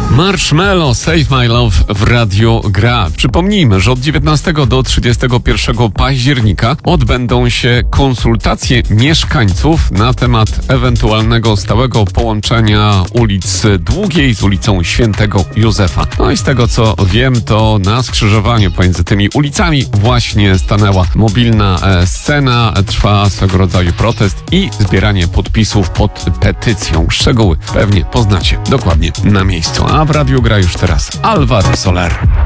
Marshmello, Save My Love w Radio Gra. Przypomnijmy, że od 19 do 31 października odbędą się konsultacje mieszkańców na temat ewentualnego stałego połączenia ulicy Długiej z ulicą Świętego Józefa. No i z tego co wiem, to na skrzyżowaniu pomiędzy tymi ulicami właśnie stanęła mobilna scena. Trwa swego rodzaju protest i zbieranie podpisów pod petycją. Szczegóły pewnie poznacie dokładnie na miejscu. A w Radiu Gra już teraz Alvaro Soler.